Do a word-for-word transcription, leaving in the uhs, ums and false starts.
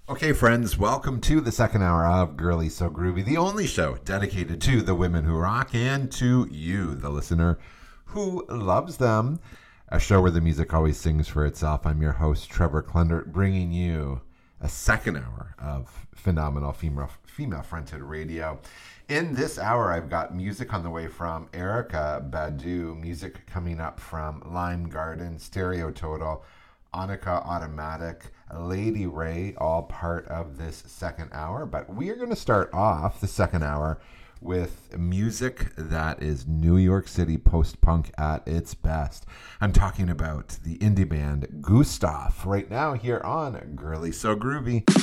Okay, friends, welcome to the second hour of Girly So Groovy, the only show dedicated to the women who rock and to you, the listener who loves them. A show where the music always sings for itself. I'm your host, Trevor Klendert, bringing you a second hour of phenomenal female, female-fronted radio. In this hour, I've got music on the way from Erykah Badu, music coming up from Lime Garden, Stereo Total, Annika Automatic, Lady Ray, all part of this second hour. But we are going to start off the second hour with music that is New York City post-punk at its best. I'm talking about the indie band Gustav right now here on Girly So Groovy.